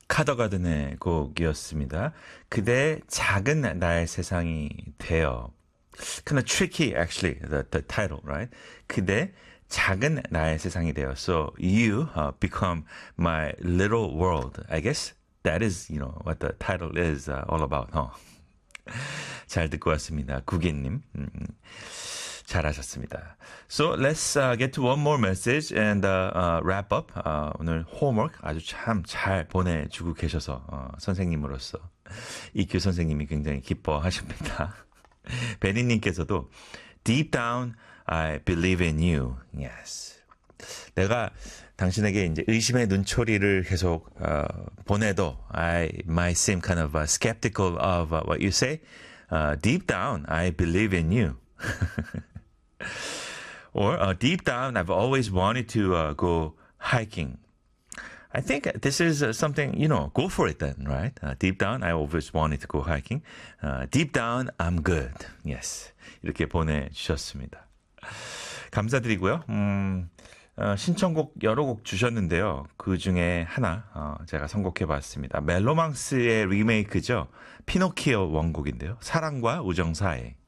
카더가든의 곡이었습니다. 그대 작은 나의 세상이 되어. Kind of tricky, actually, the title, right? 그대 작은 나의 세상이 되어. So you become my little world. I guess that is, what the title is all about, huh? 잘 듣고 왔습니다. 구기님. 잘하셨습니다. So let's get to one more message and wrap up. 오늘 homework 아주 참 잘 보내주고 계셔서 선생님으로서 이규 선생님이 굉장히 기뻐하십니다. 베니님께서도 Deep down, I believe in you. Yes. 내가 당신에게 이제 의심의 눈초리를 계속 보내도 I might seem kind of skeptical of what you say. Deep down, I believe in you. Or deep down, I've always wanted to go hiking. I think this is something, go for it then, right? Deep down, I always wanted to go hiking. Deep down, I'm good. Yes. 이렇게 보내주셨습니다. 감사드리고요. 신청곡 여러 곡 주셨는데요. 그 중에 하나 제가 선곡해봤습니다. 멜로망스의 리메이크죠. 피노키오 원곡인데요. 사랑과 우정 사이.